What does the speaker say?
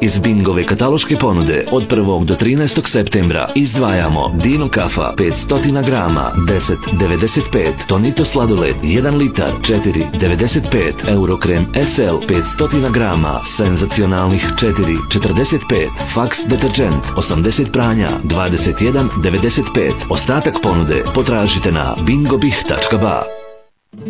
Iz Bingove kataloške ponude od 1. do 13. septembra izdvajamo Dino kafa 500 grama 10,95, Tonito sladoled 1 litar 4,95, Eurokrem SL 500 grama senzacionalnih 4,45, Fax deterđent 80 pranja 21,95. Ostatak ponude potražite na bingobih.ba.